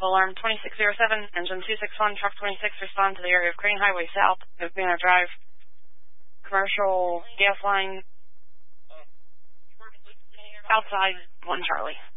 alarm 2607, engine 261, truck 26, respond to the area of Crane Highway South, Oakmana Drive, commercial gas line, outside 1 Charlie.